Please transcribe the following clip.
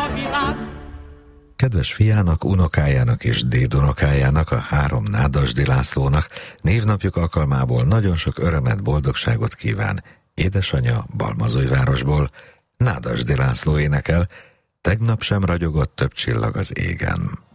a világ. Kedves fiának, unokájának és dédunokájának, a 3 Nádasdy Lászlónak névnapjuk alkalmából nagyon sok örömet, boldogságot kíván édesanyja Balmazújvárosból. Nádasdy László énekel: tegnap sem ragyogott több csillag az égen.